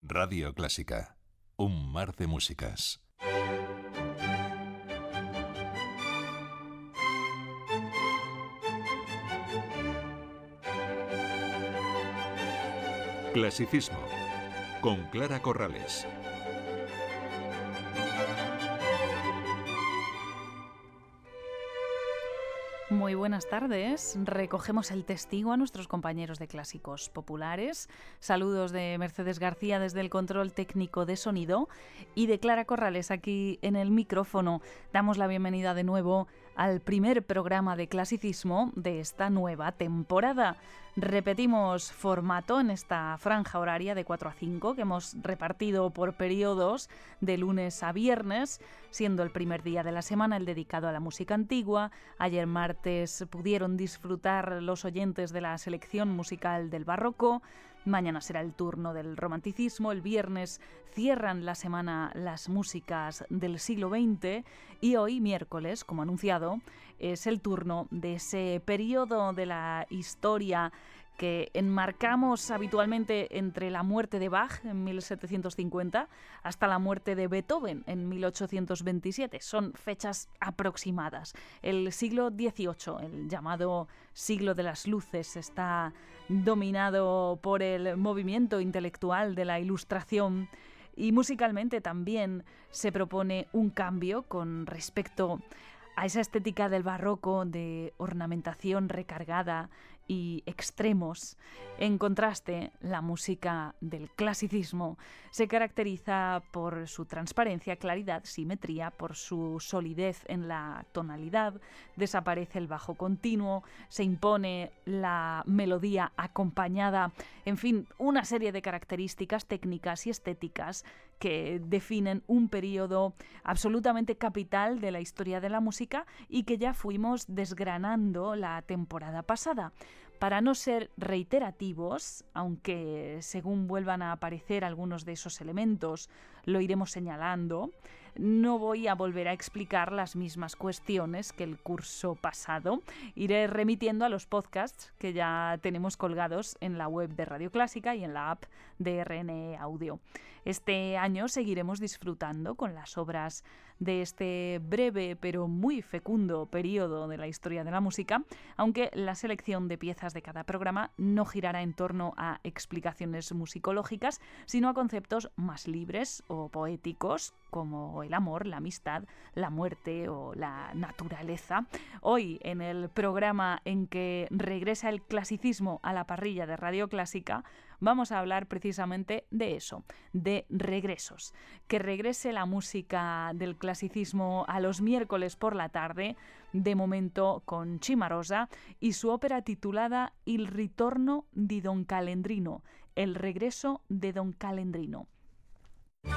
Radio Clásica, un mar de músicas. Clasicismo, con Clara Corrales. Muy buenas tardes. Recogemos el testigo a nuestros compañeros de Clásicos Populares. Saludos de Mercedes García desde el control técnico de sonido y de Clara Corrales aquí en el micrófono. Damos la bienvenida de nuevo al primer programa de clasicismo de esta nueva temporada. Repetimos formato en esta franja horaria de 4 a 5 que hemos repartido por periodos de lunes a viernes, siendo el primer día de la semana el dedicado a la música antigua. Ayer martes pudieron disfrutar los oyentes de la selección musical del barroco. Mañana será el turno del romanticismo. El viernes cierran la semana las músicas del siglo XX y hoy, miércoles, como anunciado, es el turno de ese periodo de la historia que enmarcamos habitualmente entre la muerte de Bach en 1750 hasta la muerte de Beethoven en 1827. Son fechas aproximadas. El siglo XVIII, el llamado siglo de las luces, está dominado por el movimiento intelectual de la Ilustración y musicalmente también se propone un cambio con respecto a esa estética del barroco de ornamentación recargada y extremos. En contraste, la música del clasicismo se caracteriza por su transparencia, claridad, simetría, por su solidez en la tonalidad. Desaparece el bajo continuo, se impone la melodía acompañada, en fin, una serie de características técnicas y estéticas que definen un periodo absolutamente capital de la historia de la música y que ya fuimos desgranando la temporada pasada. Para no ser reiterativos, aunque según vuelvan a aparecer algunos de esos elementos, lo iremos señalando, no voy a volver a explicar las mismas cuestiones que el curso pasado. Iré remitiendo a los podcasts que ya tenemos colgados en la web de Radio Clásica y en la app de RNE Audio. Este año seguiremos disfrutando con las obras de este breve pero muy fecundo periodo de la historia de la música, aunque la selección de piezas de cada programa no girará en torno a explicaciones musicológicas, sino a conceptos más libres o poéticos, como el amor, la amistad, la muerte o la naturaleza. Hoy, en el programa en que regresa el clasicismo a la parrilla de Radio Clásica, vamos a hablar precisamente de eso, de regresos. Que regrese la música del clasicismo a los miércoles por la tarde, de momento con Cimarosa y su ópera titulada Il ritorno di Don Calendrino, el regreso de Don Calendrino.